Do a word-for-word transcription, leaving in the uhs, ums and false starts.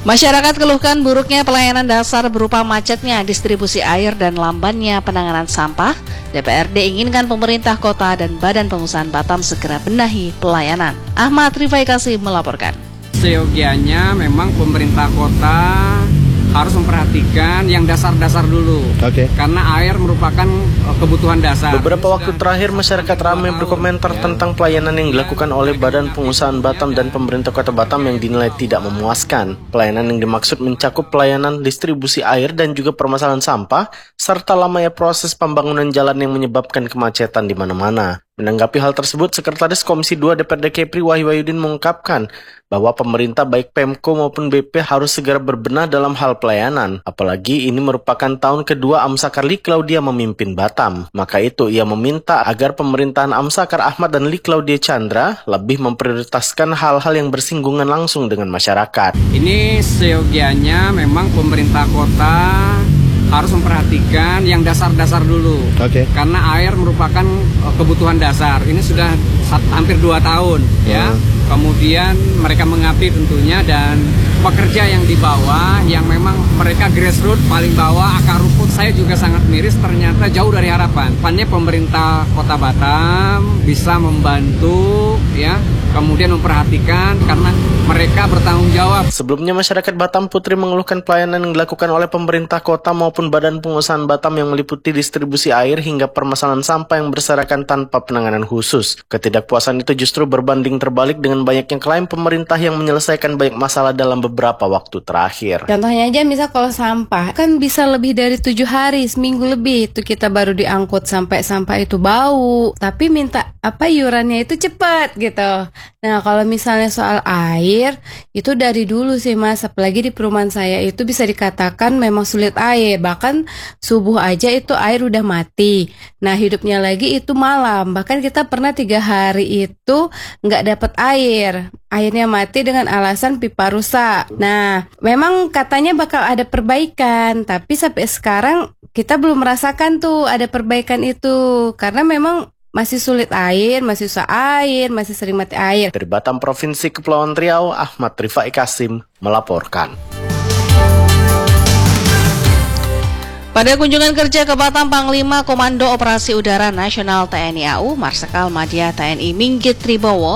Masyarakat keluhkan buruknya pelayanan dasar berupa macetnya distribusi air dan lambannya penanganan sampah. D P R D inginkan pemerintah kota dan Badan Pengusahaan Batam segera benahi pelayanan. Ahmad Rifai Kasim melaporkan. Seyogianya memang pemerintah kota harus memperhatikan yang dasar-dasar dulu. Oke. Okay. Karena air merupakan kebutuhan dasar. Beberapa waktu terakhir masyarakat ramai berkomentar ya. tentang pelayanan yang dilakukan oleh Badan Pengusahaan Batam dan pemerintah Kota Batam yang dinilai tidak memuaskan. Pelayanan yang dimaksud mencakup pelayanan distribusi air dan juga permasalahan sampah, serta lamanya proses pembangunan jalan yang menyebabkan kemacetan di mana-mana. Menanggapi hal tersebut, Sekretaris Komisi dua D P R D Kepri Wahyu Wahyudin mengungkapkan bahwa pemerintah baik Pemko maupun B P harus segera berbenah dalam hal pelayanan. Apalagi ini merupakan tahun kedua Amsakar Lee Claudia memimpin Batam. Maka itu ia meminta agar pemerintahan Amsakar Ahmad dan Lee Claudia Chandra lebih memprioritaskan hal-hal yang bersinggungan langsung dengan masyarakat. Ini seyogianya memang pemerintah kota harus memperhatikan yang dasar-dasar dulu. Oke. Okay. Karena air merupakan kebutuhan dasar. Ini sudah hampir dua tahun, hmm. ya. Kemudian mereka mengabdi tentunya, dan pekerja yang di bawah, yang memang mereka grassroots paling bawah, akar rumput, saya juga sangat miris, ternyata jauh dari harapan. Pannya pemerintah Kota Batam bisa membantu, ya, kemudian memperhatikan karena mereka bertanggung jawab. Sebelumnya masyarakat Batam Putri mengeluhkan pelayanan yang dilakukan oleh pemerintah kota maupun Badan Pengusahaan Batam yang meliputi distribusi air hingga permasalahan sampah yang berserakan tanpa penanganan khusus. Ketidakpuasan itu justru berbanding terbalik dengan banyaknya klaim pemerintah yang menyelesaikan banyak masalah dalam beberapa waktu terakhir. Contohnya aja misal kalau sampah kan bisa lebih dari tujuh hari, seminggu lebih itu kita baru diangkut sampai sampah itu bau, tapi minta apa iurannya itu cepat gitu. Nah kalau misalnya soal air, itu dari dulu sih mas, apalagi di perumahan saya itu bisa dikatakan memang sulit air. Bahkan subuh aja itu air udah mati. Nah hidupnya lagi itu malam. Bahkan kita pernah tiga hari itu nggak dapat air. Airnya mati dengan alasan pipa rusak. Nah memang katanya bakal ada perbaikan, tapi sampai sekarang kita belum merasakan tuh ada perbaikan itu. Karena memang masih sulit air, masih susah air, masih sering mati air. Dari Batam Provinsi Kepulauan Riau, Ahmad Rifai Kasim melaporkan. Pada kunjungan kerja ke Batam, Panglima Komando Operasi Udara Nasional T N I A U, Marsikal Madya T N I Minggit Tribowo